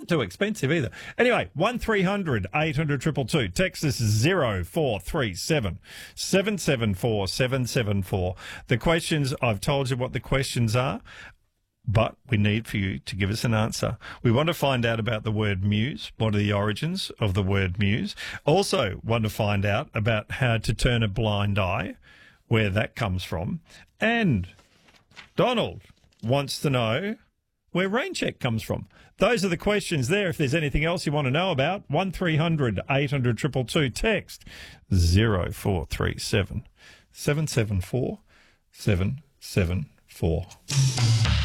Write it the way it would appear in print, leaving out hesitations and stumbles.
wasn't too expensive either. Anyway, 1300 800 222. Text us 0437 774 774. The questions, I've told you what the questions are, but we need for you to give us an answer. We want to find out about the word muse. What are the origins of the word muse? Also want to find out about how to turn a blind eye, where that comes from. And Donald wants to know where rain check comes from. Those are the questions there. If there's anything else you want to know about, 1300 800 222. Text 0437 774 774.